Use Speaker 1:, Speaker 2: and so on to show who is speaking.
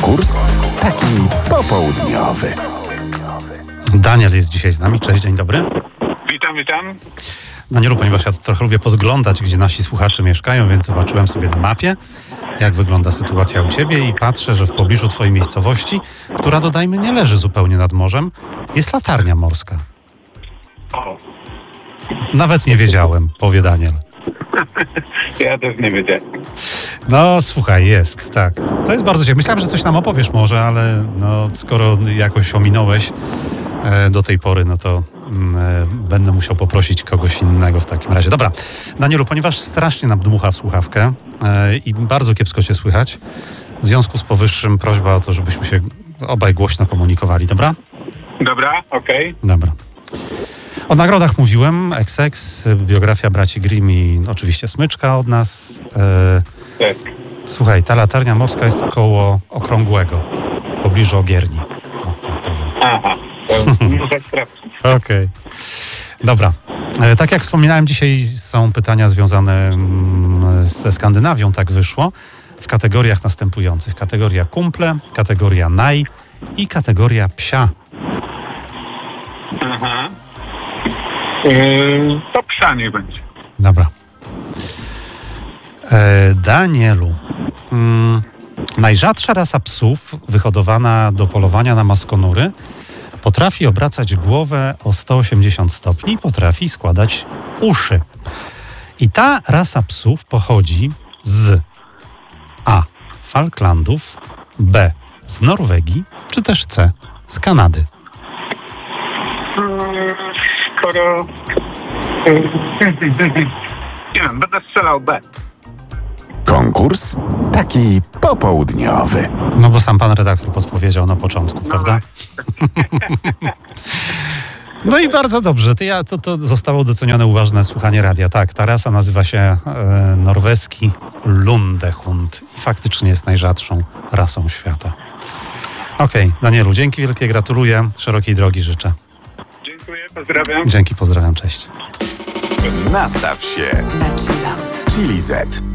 Speaker 1: Konkurs taki popołudniowy.
Speaker 2: Daniel jest dzisiaj z nami. Cześć, dzień dobry.
Speaker 3: Witam.
Speaker 2: Danielu, ponieważ ja trochę lubię podglądać, gdzie nasi słuchacze mieszkają, więc zobaczyłem sobie na mapie, jak wygląda sytuacja u ciebie i patrzę, że w pobliżu twojej miejscowości, która, dodajmy, nie leży zupełnie nad morzem, jest latarnia morska.
Speaker 3: O,
Speaker 2: Nawet nie wiedziałem, powie Daniel.
Speaker 3: ja też nie wiedziałem.
Speaker 2: No, słuchaj, jest, tak. To jest bardzo ciekawe. Myślałem, że coś nam opowiesz może, ale no, skoro jakoś ominąłeś do tej pory, no to będę musiał poprosić kogoś innego w takim razie. Dobra, Danielu, ponieważ strasznie nam dmucha w słuchawkę i bardzo kiepsko cię słychać, w związku z powyższym prośba o to, żebyśmy się obaj głośno komunikowali, dobra?
Speaker 3: Dobra, okej.
Speaker 2: Dobra. O nagrodach mówiłem, XX, biografia braci Grimm i oczywiście smyczka od nas.
Speaker 3: Tak.
Speaker 2: Słuchaj, ta latarnia morska jest koło Okrągłego, w pobliżu Ogierni. O, tak powiem.
Speaker 3: Aha, to muszę sprawdzić.
Speaker 2: Okej. Dobra. Tak jak wspominałem, dzisiaj są pytania związane ze Skandynawią, tak wyszło, w kategoriach następujących. Kategoria kumple, kategoria naj i kategoria psia.
Speaker 3: Aha. To psa niech będzie.
Speaker 2: Dobra. Danielu, najrzadsza rasa psów wyhodowana do polowania na maskonury potrafi obracać głowę o 180 stopni, potrafi składać uszy. I ta rasa psów pochodzi z A. Falklandów, B. z Norwegii, czy też C. z Kanady.
Speaker 3: Skoro... Nie wiem, będę strzelał B.
Speaker 1: Konkurs taki popołudniowy.
Speaker 2: No bo sam pan redaktor podpowiedział na początku, prawda? No i bardzo dobrze. To zostało docenione uważne słuchanie radia. Tak, ta rasa nazywa się norweski Lundehund i faktycznie jest najrzadszą rasą świata. Okej, Danielu, dzięki wielkie, gratuluję. Szerokiej drogi życzę.
Speaker 3: Dziękuję, pozdrawiam.
Speaker 2: Dzięki, pozdrawiam, cześć.
Speaker 1: Nastaw się
Speaker 4: na chillout.
Speaker 1: Chili Z.